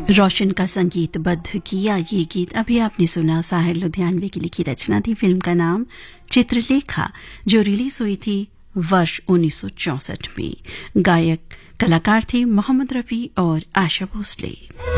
रोशन का संगीतबद्ध किया ये गीत अभी आपने सुना साहिर लुधियानवी की लिखी रचना थी। फिल्म का नाम चित्रलेखा, जो रिलीज हुई थी वर्ष 1964 में। गायक कलाकार थे मोहम्मद रफी और आशा भोसले।